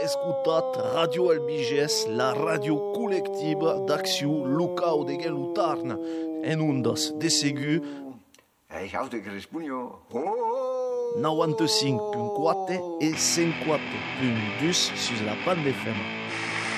escutat Radio Albiges, la radio collectiva d'acció local de Gelutarn, en ondas de Segu. Hou de Crispunyo. 95.4 et 54.2 sur la bande FM.